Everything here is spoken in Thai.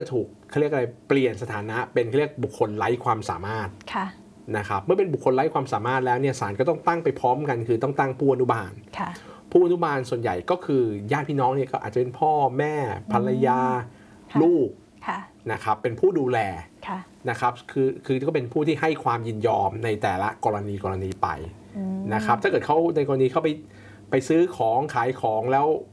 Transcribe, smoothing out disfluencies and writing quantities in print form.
ถูกเขาเรียกอะไรเปลี่ยนสถานะเป็นเขาเรียกบุคคลไร้ความสามารถค่ะนะครับเมื่อเป็นบุคคลไร้ความสามารถแล้วเนี่ยศาลก็ต้องตั้งไปพร้อมกันคือต้องตั้งผู้อนุบาลค่ะผู้อนุบาลส่วนใหญ่ก็คือญาติพี่น้องเนี่ยก็อาจจะเป็นพ่อแม่ภรรยาลูกนะครับเป็นผู้ดูแลนะครับคือก็เป็นผู้ที่ให้ความยินยอมในแต่ละกรณีไปนะครับถ้าเกิดเขาในกรณีเขาไปซื้อของขายของแล้ว